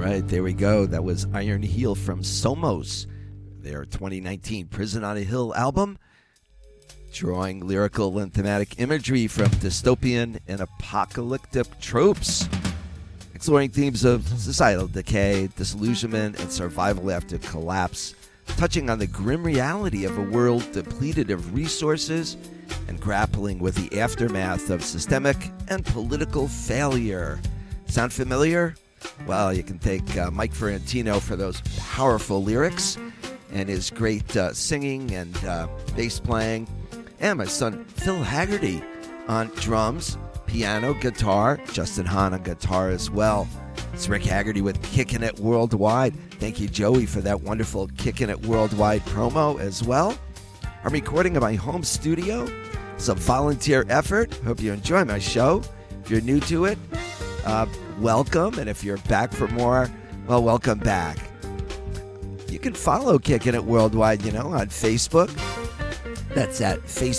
right, there we go. That was Iron Heel from Somos, their 2019 Prison on a Hill album, drawing lyrical and thematic imagery from dystopian and apocalyptic tropes, exploring themes of societal decay, disillusionment, and survival after collapse, touching on the grim reality of a world depleted of resources and grappling with the aftermath of systemic and political failure. Sound familiar? Well, you can thank Mike Ferrantino for those powerful lyrics and his great singing and bass playing, and my son Phil Haggerty on drums, piano, guitar, Justin Hahn on guitar as well. It's Rick Haggerty with Kickin' It Worldwide. Thank you, Joey, for that wonderful Kickin' It Worldwide promo as well. I'm recording in my home studio. It's a volunteer effort. Hope you enjoy my show. If you're new to it, welcome. And if you're back for more, well, welcome back. You can follow Kickin' It Worldwide, on Facebook. That's at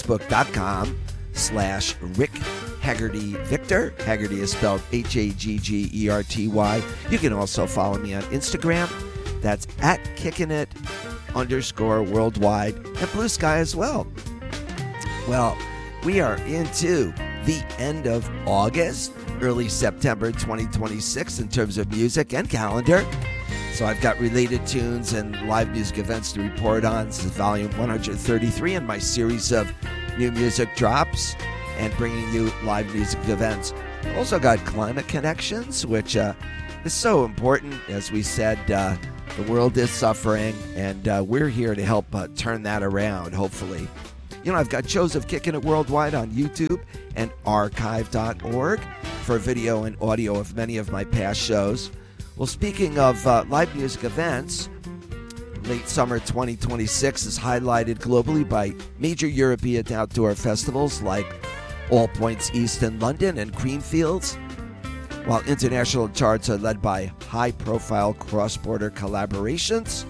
facebook.com/Rick Haggerty Victor. Haggerty is spelled Haggerty. You can also follow me on Instagram. That's at @kickinit_worldwide and Blue Sky as well. Well, we are into the end of August, early September 2026 in terms of music and calendar. So I've got related tunes and live music events to report on. This is volume 133 in my series of new music drops and bringing you live music events. Also got Climate Connections, which is so important. As we said, the world is suffering, and we're here to help turn that around, hopefully. I've got shows of Kickin' It Worldwide on YouTube and archive.org for video and audio of many of my past shows. Well, speaking of live music events, late summer 2026 is highlighted globally by major European outdoor festivals like All Points East in London and Creamfields, while international charts are led by high-profile cross-border collaborations.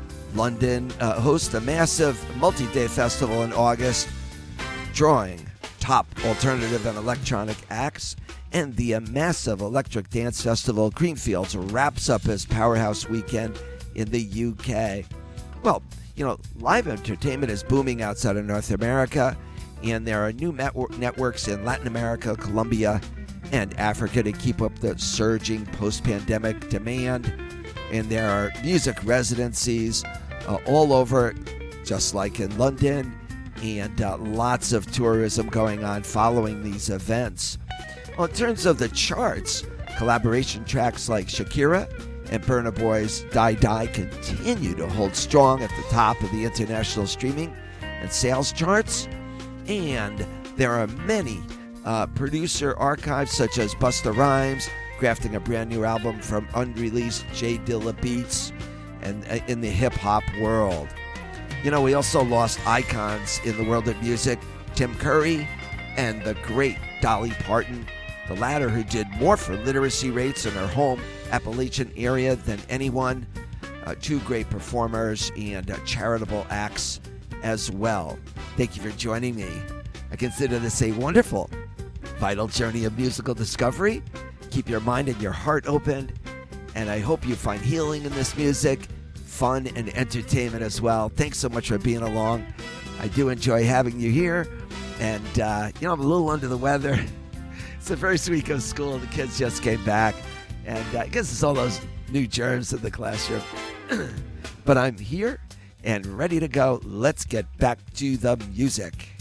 London hosts a massive multi-day festival in August, drawing top alternative and electronic acts, and the massive electric dance festival Creamfields wraps up its powerhouse weekend in the UK. Well, live entertainment is booming outside of North America, and there are new networks in Latin America, Colombia, and Africa to keep up the surging post-pandemic demand. And there are music residencies all over, just like in London, and lots of tourism going on following these events. Well, in terms of the charts, collaboration tracks like Shakira and Burna Boy's Die Die continue to hold strong at the top of the international streaming and sales charts. And there are many producer archives such as Busta Rhymes crafting a brand new album from unreleased J Dilla beats and in the hip-hop world. We also lost icons in the world of music, Tim Curry and the great Dolly Parton, the latter who did more for literacy rates in her home Appalachian area than anyone. Two great performers and charitable acts as well. Thank you for joining me. I consider this a wonderful, vital journey of musical discovery. Keep your mind and your heart open, and I hope you find healing in this music, fun and entertainment as well. Thanks so much for being along. I do enjoy having you here, and I'm a little under the weather. It's the first week of school. The kids just came back, and I guess it's all those new germs in the classroom. But I'm here and ready to go. Let's get back to the music.